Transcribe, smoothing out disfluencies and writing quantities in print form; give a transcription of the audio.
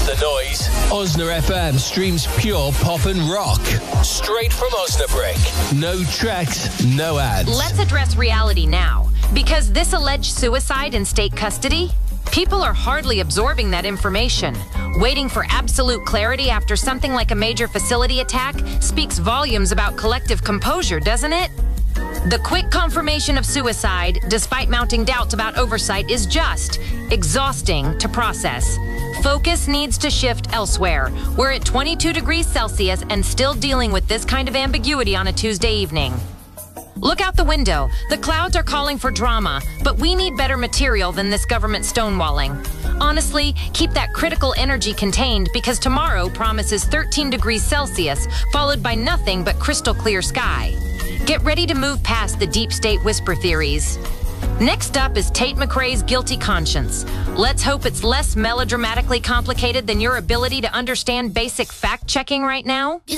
the noise. Osna FM streams pure pop and rock. Straight from Osnabrück. No tracks, no ads. Let's address reality now. Because this alleged suicide in state custody, people are hardly absorbing that information. Waiting for absolute clarity after something like a major facility attack speaks volumes about collective composure, doesn't it? The quick confirmation of suicide, despite mounting doubts about oversight, is just exhausting to process. Focus needs to shift elsewhere. We're at 22 degrees Celsius and still dealing with this kind of ambiguity on a Tuesday evening. Look out the window. The clouds are calling for drama, but we need better material than this government stonewalling. Honestly, keep that critical energy contained because tomorrow promises 13 degrees Celsius, followed by nothing but crystal clear sky. Get ready to move past the deep state whisper theories. Next up is Tate McRae's Guilty Conscience. Let's hope it's less melodramatically complicated than your ability to understand basic fact-checking right now.